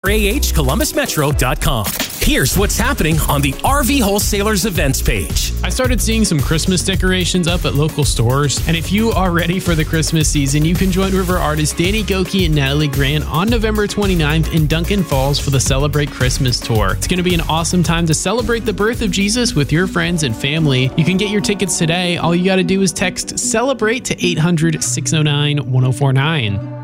ahcolumbusmetro.com. Here's what's happening on the RV Wholesalers events page. I started seeing some Christmas decorations up at local stores, and if you are ready for the Christmas season, you can join River artists Danny Goki and Natalie Grant on November 29th in Duncan Falls for the Celebrate Christmas Tour. It's going to be an awesome time to celebrate the birth of Jesus with your friends and family. You can get your tickets today. All you got to do is text CELEBRATE to 800-609-1049.